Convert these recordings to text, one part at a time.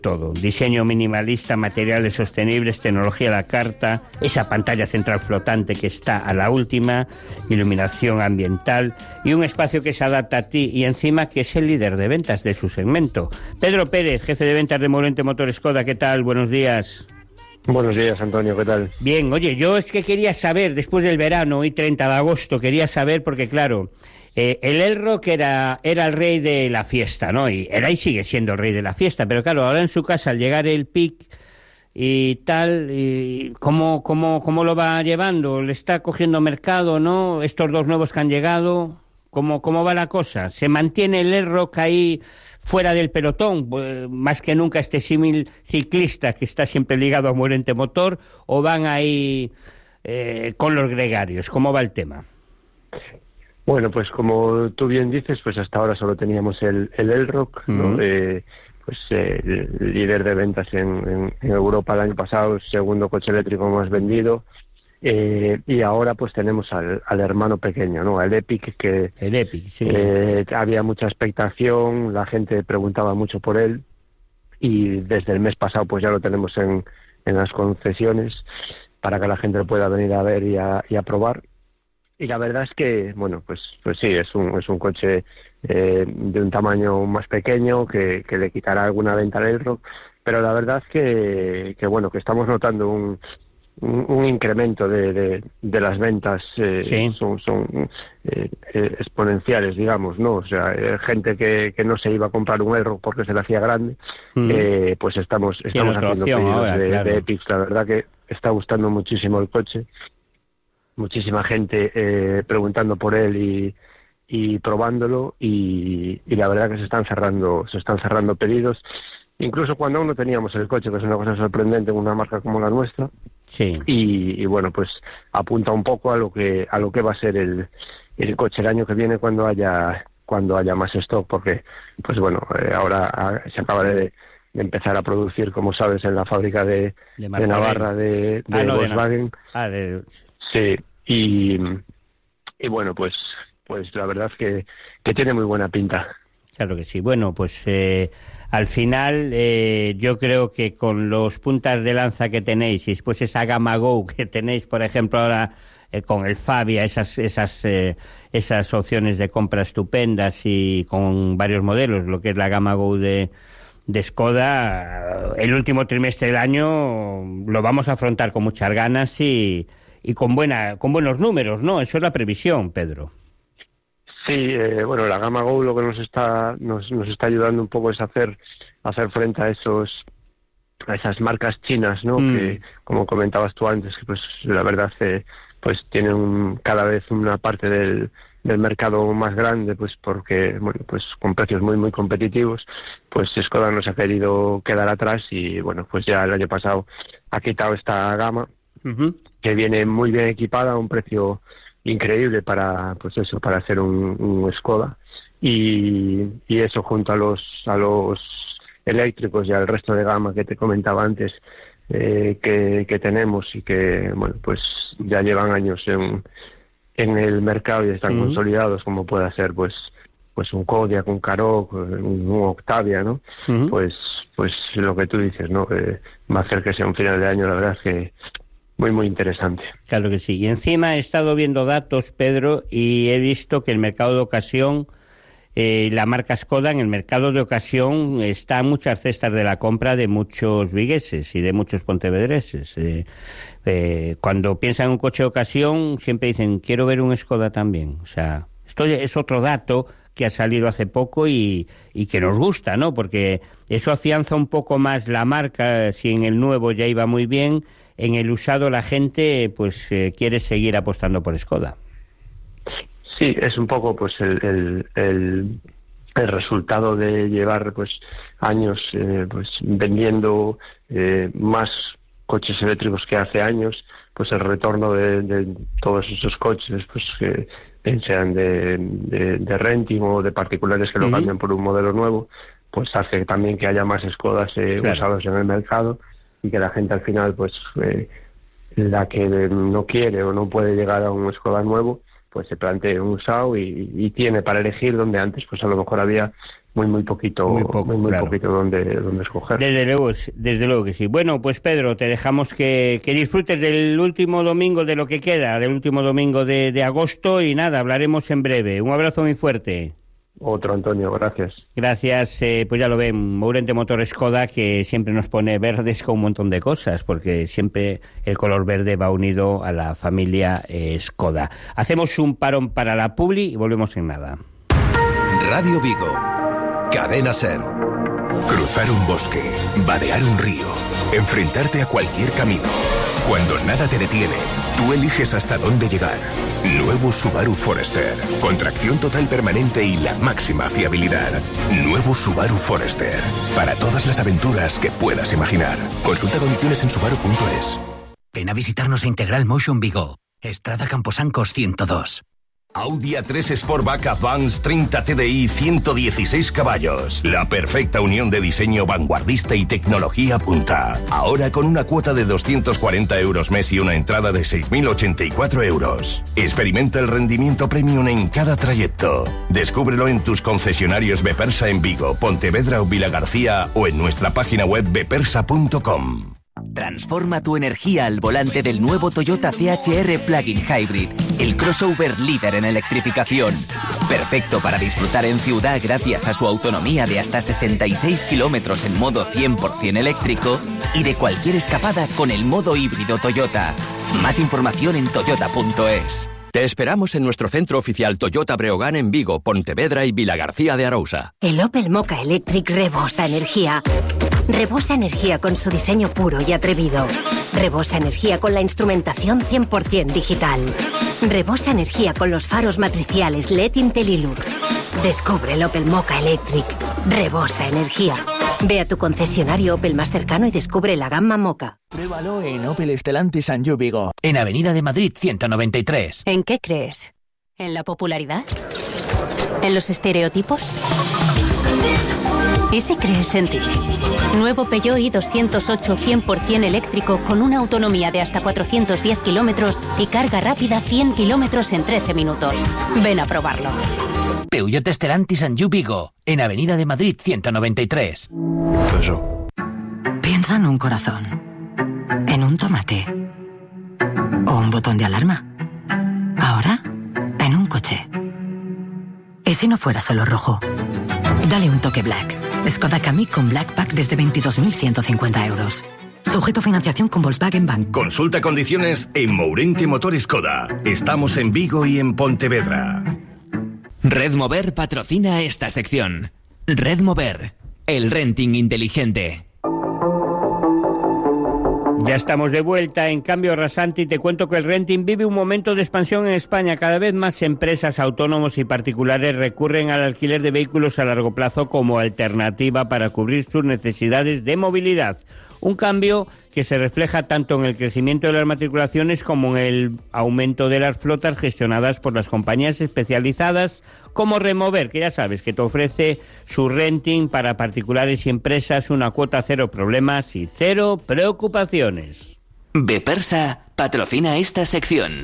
Todo, diseño minimalista, materiales sostenibles, tecnología a la carta, esa pantalla central flotante que está a la última, iluminación ambiental y un espacio que se adapta a ti y encima que es el líder de ventas de su segmento. Pedro Pérez, jefe de ventas de Morente Motor Skoda, ¿qué tal? Buenos días. Buenos días, Antonio, ¿qué tal? Bien, oye, yo es que quería saber, después del verano, hoy 30 de agosto, quería saber porque claro... el Elrock era el rey de la fiesta, ¿no? Y era y sigue siendo el rey de la fiesta, pero claro, ahora en su casa al llegar el PIC y tal, y ¿cómo lo va llevando? ¿Le está cogiendo mercado, no? Estos dos nuevos que han llegado, ¿cómo va la cosa? ¿Se mantiene el Elrock ahí fuera del pelotón, más que nunca este símil ciclista que está siempre ligado a Morente Motor, o van ahí con los gregarios? ¿Cómo va el tema? Bueno, pues como tú bien dices, pues hasta ahora solo teníamos el Elrock, ¿no? Líder de ventas en Europa el año pasado, el segundo coche eléctrico más vendido, y ahora pues tenemos al hermano pequeño, ¿no? El Epic, que el Epic, sí. Había mucha expectación, la gente preguntaba mucho por él, y desde el mes pasado pues ya lo tenemos en las concesiones para que la gente lo pueda venir a ver y a probar. Y la verdad es que, bueno, pues sí, es un coche de un tamaño más pequeño que le quitará alguna venta al Elrock, pero la verdad es que bueno, que estamos notando un incremento de las ventas, sí. son exponenciales, digamos, ¿no? O sea, gente que no se iba a comprar un Elrock porque se le hacía grande, pues estamos haciendo pedidos ahora, claro. de Epics. La verdad que está gustando muchísimo el coche. Muchísima gente preguntando por él y probándolo, y la verdad que se están cerrando pedidos, incluso cuando aún no teníamos el coche, que es una cosa sorprendente en una marca como la nuestra. Sí. Y bueno, pues apunta un poco a lo que va a ser el coche el año que viene cuando haya más stock, porque pues bueno, ahora se acaba de empezar a producir, como sabes, en la fábrica de Navarra de Volkswagen. Sí, y bueno, pues la verdad es que tiene muy buena pinta. Claro que sí. Bueno, pues al final yo creo que con los puntas de lanza que tenéis y después esa gama Go que tenéis, por ejemplo, ahora con el Fabia, esas opciones de compra estupendas y con varios modelos, lo que es la gama Go de Skoda, el último trimestre del año lo vamos a afrontar con muchas ganas y con buenos números, ¿no? Eso es la previsión, Pedro. Sí, bueno, la gama Go lo que nos está ayudando un poco es hacer frente a esas marcas chinas, ¿no? Que, como comentabas tú antes, que pues la verdad pues tienen cada vez una parte del mercado más grande, pues porque, bueno, pues con precios muy muy competitivos, pues Skoda no se ha querido quedar atrás y bueno, pues ya el año pasado ha quitado esta gama, que viene muy bien equipada a un precio increíble para hacer un Skoda, y eso junto a los eléctricos y al resto de gama que te comentaba antes, que tenemos y que bueno, pues ya llevan años en el mercado y están consolidados, como pueda ser pues un Kodiaq, un Karoq, un Octavia, ¿no? Pues lo que tú dices, ¿no? Va a hacer que sea un final de año, la verdad es que muy muy interesante. Claro que sí. Y encima he estado viendo datos, Pedro, y he visto que el mercado de ocasión, la marca Skoda en el mercado de ocasión está en muchas cestas de la compra de muchos vigueses y de muchos pontevedreses. Cuando piensan en un coche de ocasión siempre dicen, quiero ver un Skoda también. O sea, esto es otro dato que ha salido hace poco y que nos gusta, ¿no? Porque eso afianza un poco más la marca. Si en el nuevo ya iba muy bien, en el usado la gente pues quiere seguir apostando por Skoda. Sí, es un poco pues el resultado de llevar pues años pues vendiendo más coches eléctricos que hace años, pues el retorno de todos esos coches, pues que sean de renting o de particulares que lo cambian por un modelo nuevo, pues hace también que haya más Skodas usados en el mercado, y que la gente al final pues la que no quiere o no puede llegar a un Skoda nuevo, pues se plantee un SAO y tiene para elegir, donde antes pues a lo mejor había muy poquito claro, poquito donde escoger. Desde luego que sí. Bueno, pues Pedro, te dejamos que disfrutes del último domingo, de lo que queda, del último domingo de agosto, y nada, hablaremos en breve. Un abrazo muy fuerte. Otro, Antonio, gracias. Gracias, pues ya lo ven, Mourente Motor Skoda, que siempre nos pone verdes con un montón de cosas, porque siempre el color verde va unido a la familia Skoda. Hacemos un parón para la publi y volvemos en nada. Radio Vigo, Cadena SER. Cruzar un bosque, vadear un río, enfrentarte a cualquier camino. Cuando nada te detiene, tú eliges hasta dónde llegar. Nuevo Subaru Forester, con tracción total permanente y la máxima fiabilidad. Nuevo Subaru Forester, para todas las aventuras que puedas imaginar. Consulta condiciones en subaru.es. Ven a visitarnos a Integral Motion Vigo, Estrada Camposancos 102. Audi A3 Sportback Advance 30 TDI 116 caballos. La perfecta unión de diseño vanguardista y tecnología punta. Ahora con una cuota de 240 euros mes y una entrada de 6.084 euros. Experimenta el rendimiento premium en cada trayecto. Descúbrelo en tus concesionarios Bepersa en Vigo, Pontevedra o Vilagarcía, o en nuestra página web bepersa.com. Transforma tu energía al volante del nuevo Toyota CHR Plug-in Hybrid, el crossover líder en electrificación. Perfecto para disfrutar en ciudad gracias a su autonomía de hasta 66 kilómetros en modo 100% eléctrico y de cualquier escapada con el modo híbrido Toyota. Más información en toyota.es. Te esperamos en nuestro centro oficial Toyota Breogán en Vigo, Pontevedra y Vilagarcía de Arousa. El Opel Mokka Electric rebosa energía. Rebosa energía con su diseño puro y atrevido. Rebosa energía con la instrumentación 100% digital. Rebosa energía con los faros matriciales LED Intellilux. Descubre el Opel Mokka Electric. Rebosa energía. Ve a tu concesionario Opel más cercano y descubre la gama Mokka. Pruébalo en Opel Stellantis Sanju Vigo. En Avenida de Madrid 193. ¿En qué crees? ¿En la popularidad? ¿En los estereotipos? ¿Y si crees en ti? Nuevo Peugeot i208 100% eléctrico con una autonomía de hasta 410 kilómetros y carga rápida 100 kilómetros en 13 minutos. Ven a probarlo. Peugeot Stellantis Sanju Vigo, en Avenida de Madrid 193. Eso. Piensa en un corazón, en un tomate o un botón de alarma. Ahora, en un coche. ¿Y si no fuera solo rojo? Dale un toque black. Skoda Kamiq con Black Pack desde 22.150 euros. Sujeto a financiación con Volkswagen Bank. Consulta condiciones en Mourente Motor Skoda. Estamos en Vigo y en Pontevedra. Red Mover patrocina esta sección. Red Mover, el renting inteligente. Ya estamos de vuelta en Cambio Rasante y te cuento que el renting vive un momento de expansión en España. Cada vez más empresas, autónomos y particulares recurren al alquiler de vehículos a largo plazo como alternativa para cubrir sus necesidades de movilidad. Un cambio que se refleja tanto en el crecimiento de las matriculaciones como en el aumento de las flotas gestionadas por las compañías especializadas como Remover, que ya sabes que te ofrece su renting para particulares y empresas, una cuota cero problemas y cero preocupaciones. Bepersa patrocina esta sección.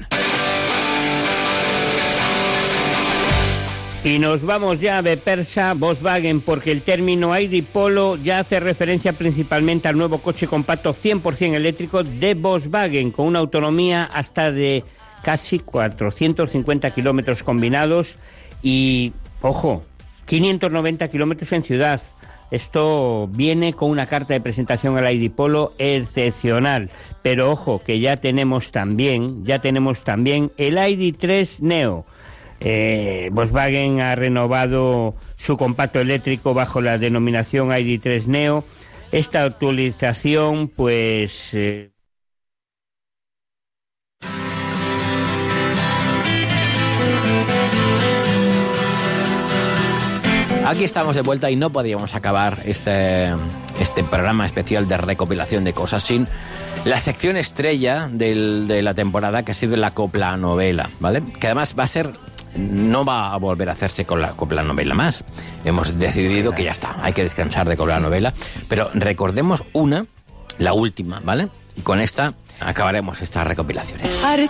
Y nos vamos ya a Bepersa Volkswagen, porque el término ID Polo ya hace referencia principalmente al nuevo coche compacto 100% eléctrico de Volkswagen, con una autonomía hasta de casi 450 kilómetros combinados y, ojo, 590 kilómetros en ciudad. Esto viene con una carta de presentación al ID Polo excepcional. Pero ojo, que ya tenemos también el ID3 Neo. Volkswagen ha renovado su compacto eléctrico bajo la denominación ID3 Neo. Esta actualización, pues... Aquí estamos de vuelta y no podíamos acabar este programa especial de recopilación de cosas sin la sección estrella de la temporada, que ha sido la copla novela, ¿vale? Que además no va a volver a hacerse con la copla novela más. Hemos decidido que ya está, hay que descansar de copla novela, pero recordemos la última, ¿vale? Y con esta acabaremos estas recopilaciones.